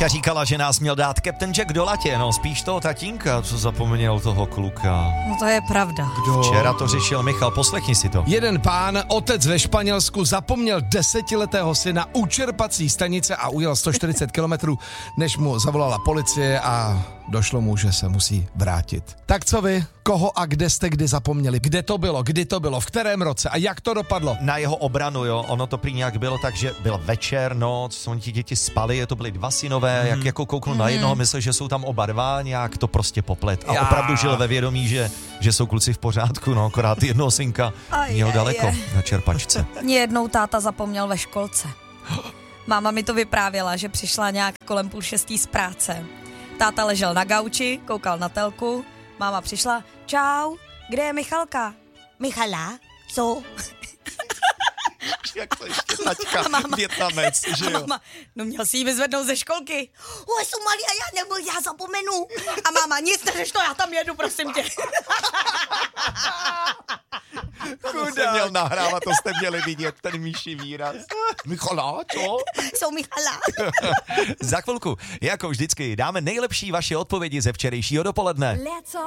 Míša říkala, že nás měl dát Captain Jack do latě, no spíš toho tatínka, co zapomněl toho kluka. No to je pravda. Kdo? Včera to řešil Michal, poslechni si to. Jeden pán, otec ve Španělsku, zapomněl 10letého syna u čerpací stanice a ujel 140 kilometrů, než mu zavolala policie a došlo mu, že se musí vrátit. Tak co vy? Koho a kde jste kdy zapomněli? Kde to bylo? Kdy to bylo? V kterém roce? A jak to dopadlo? Na jeho obranu, jo, ono to prý nějak bylo tak, že byl večer, noc, oni ti děti spali, to byly dva synové, jak jako kouknu na jednoho, myslel, že jsou tam oba dva, nějak to prostě poplet. A opravdu žil ve vědomí, že jsou kluci v pořádku, no, akorát jednoho synka měl daleko na čerpačce. Mě jednou táta zapomněl ve školce. Máma mi to vyprávěla, že přišla nějak kolem 5:30 z práce. Táta ležel na gauči, koukal na telku, máma přišla, čau, kde je Michalka? Michala? Co? Jak to ještě taťka, Vietnamec, že jo? Máma, no měl si ji vyzvednout ze školky. Somalia, já zapomenu. A máma, nic neřeš to, já tam jedu, prosím tě. To jste měl nahrávat, to jste měli vidět, ten Míši výraz. Michala, co? Jsou Michala. Za chvilku, jako vždycky, dáme nejlepší vaše odpovědi ze včerejšího dopoledne.